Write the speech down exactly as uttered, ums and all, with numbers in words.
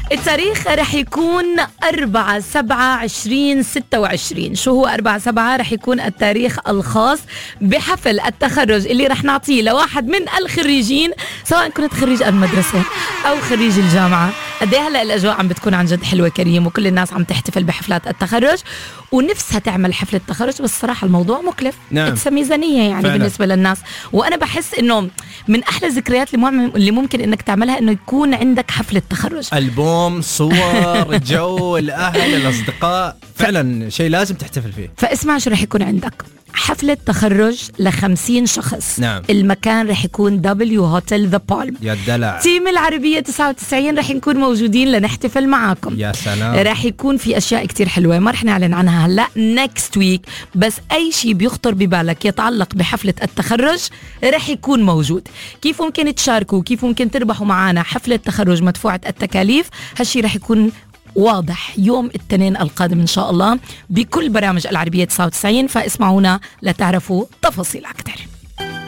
التاريخ رح يكون أربعة سبعة عشرين ستة وعشرين. شو هو أربعة سبعة؟ رح يكون التاريخ الخاص بحفل التخرج اللي رح نعطيه لواحد من الخريجين، سواء كنت خريج المدرسة أو خريج الجامعة. قد ايه هلا الأجواء عم بتكون عن جد حلوة كريم، وكل الناس عم تحتفل بحفلات التخرج ونفسها تعمل حفلة تخرج، بس صراحة الموضوع مكلف. نعم. ميزانية يعني فعلا. بالنسبة للناس، وأنا بحس إنه من أحلى الذكريات اللي ممكن إنك تعملها إنه يكون عندك حفلة تخرج، ألبوم، صور، الجو، الأهل، الأصدقاء، فعلا شيء لازم تحتفل فيه. فاسمع شو رح يكون عندك: حفلة تخرج لخمسين شخص. نعم. المكان رح يكون دبليو هوتيل ذا بالم. يا الدلع. تيم العربية تسعة وتسعين رح نكون موجودين لنحتفل معاكم. يا سلام. رح يكون في أشياء كتير حلوة ما رح نعلن عنها هلأ، next week، بس أي شيء بيخطر ببالك يتعلق بحفلة التخرج رح يكون موجود. كيف ممكن تشاركوا، كيف ممكن تربحوا معانا حفلة تخرج مدفوعة التكاليف، هالشي رح يكون واضح يوم الاثنين القادم إن شاء الله بكل برامج العربية تسعة وتسعين، فاسمعونا لتعرفوا تفاصيل أكتر.